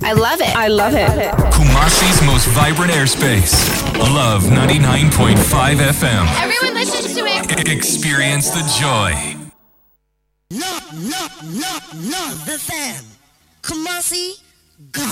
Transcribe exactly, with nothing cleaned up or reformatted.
I love it. I love it. Kumasi's most vibrant airspace. Love ninety-nine point five F M. Everyone listens to it. Experience the joy. Love, love, love, love the fam. Kumasi, go.